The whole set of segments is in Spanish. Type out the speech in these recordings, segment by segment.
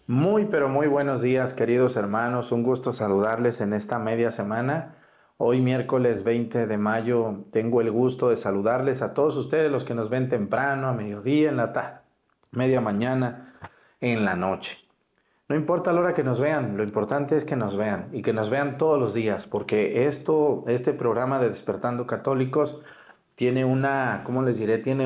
Muy, pero muy buenos días, queridos hermanos. Un gusto saludarles en esta media semana. Hoy, miércoles 20 de mayo, tengo el gusto de saludarles a todos ustedes, los que nos ven temprano, a mediodía, en la tarde, media mañana, en la noche. No importa la hora que nos vean, lo importante es que nos vean y que nos vean todos los días, porque este programa de Despertando Católicos tiene ¿cómo les diré? Tiene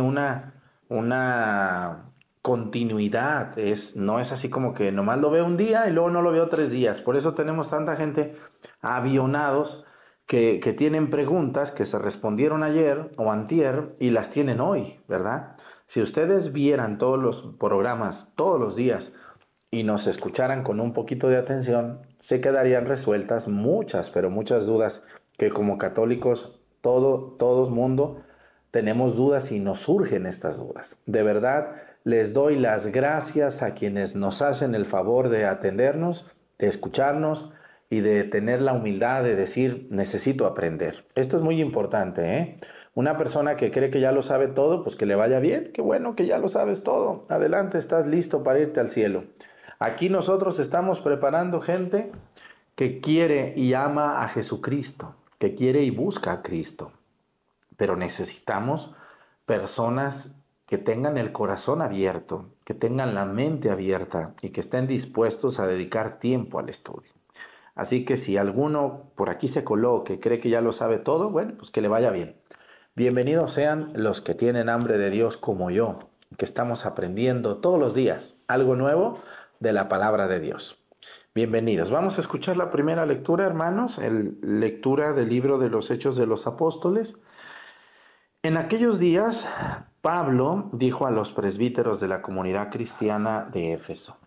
una continuidad. No es así como que nomás lo veo un día y luego no lo veo 3 días. Por eso tenemos tanta gente avionados que tienen preguntas que se respondieron ayer o antier y las tienen hoy, ¿verdad? Si ustedes vieran todos los programas todos los días y nos escucharan con un poquito de atención, se quedarían resueltas muchas, pero muchas dudas que como católicos, todo mundo, tenemos dudas y nos surgen estas dudas. De verdad, les doy las gracias a quienes nos hacen el favor de atendernos, de escucharnos y de tener la humildad de decir, necesito aprender. Esto es muy importante, ¿eh? Una persona que cree que ya lo sabe todo, pues que le vaya bien. Qué bueno que ya lo sabes todo. Adelante, estás listo para irte al cielo. Aquí nosotros estamos preparando gente que quiere y ama a Jesucristo, que quiere y busca a Cristo. Pero necesitamos personas que tengan el corazón abierto, que tengan la mente abierta y que estén dispuestos a dedicar tiempo al estudio. Así que si alguno por aquí se coló que cree que ya lo sabe todo, bueno, pues que le vaya bien. Bienvenidos sean los que tienen hambre de Dios como yo, que estamos aprendiendo todos los días algo nuevo de la palabra de Dios. Bienvenidos. Vamos a escuchar la primera lectura, hermanos, lectura del libro de los Hechos de los Apóstoles. En aquellos días, Pablo dijo a los presbíteros de la comunidad cristiana de Éfeso: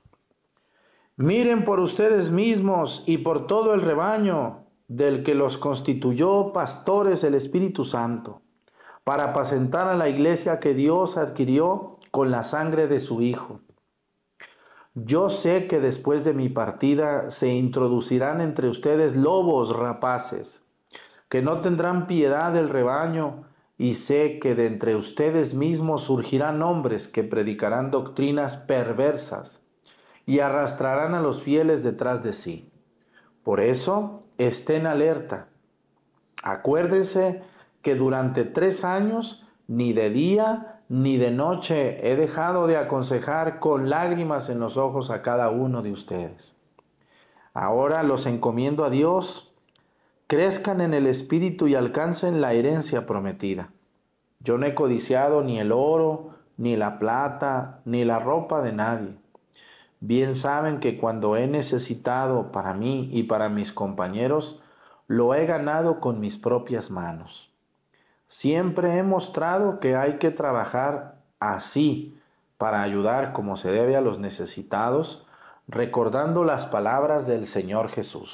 miren por ustedes mismos y por todo el rebaño del que los constituyó pastores el Espíritu Santo, para apacentar a la iglesia que Dios adquirió con la sangre de su Hijo. Yo sé que después de mi partida se introducirán entre ustedes lobos rapaces, que no tendrán piedad del rebaño, y sé que de entre ustedes mismos surgirán hombres que predicarán doctrinas perversas y arrastrarán a los fieles detrás de sí. Por eso, estén alerta. Acuérdense que durante 3 años, ni de día ni de noche, he dejado de aconsejar con lágrimas en los ojos a cada uno de ustedes. Ahora los encomiendo a Dios, crezcan en el Espíritu y alcancen la herencia prometida. Yo no he codiciado ni el oro, ni la plata, ni la ropa de nadie. Bien saben que cuando he necesitado para mí y para mis compañeros, lo he ganado con mis propias manos. Siempre he mostrado que hay que trabajar así para ayudar como se debe a los necesitados, recordando las palabras del Señor Jesús.